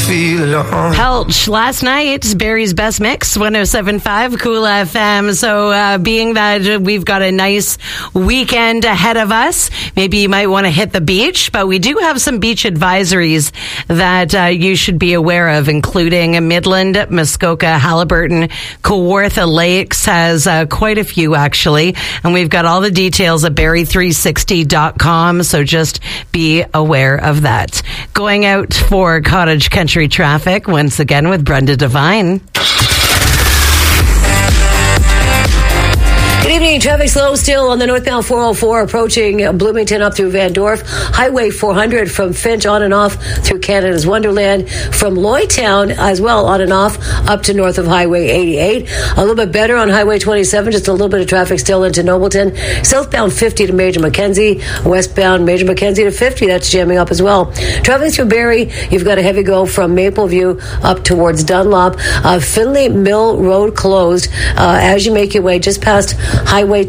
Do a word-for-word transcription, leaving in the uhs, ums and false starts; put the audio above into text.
feel alone. Pelch last night, Barry's Best Mix, one oh seven point five Cool F M. So uh, being that we've got a nice weekend ahead of us, maybe you might want to hit the beach, but we do have some beach advisories that uh, you should be aware of, including Midland, Muskoka, Haliburton, Kawartha Lakes has uh, quite a few actually, and we've got all the details at barrie three sixty dot com, so just be aware of that. Going out for Cottage Country traffic once again with Brenda Devine. Good evening. Traffic slow still on the northbound four oh four approaching Bloomington up through Van Dorp. Highway four hundred from Finch on and off through Canada's Wonderland. From Lloydtown as well on and off up to north of Highway eighty-eight. A little bit better on Highway twenty-seven. Just a little bit of traffic still into Nobleton. Southbound fifty to Major Mackenzie. Westbound Major Mackenzie to fifty. That's jamming up as well. Traveling through Barrie, you've got a heavy go from Mapleview up towards Dunlop. Uh, Finley Mill Road closed uh, as you make your way just past Highway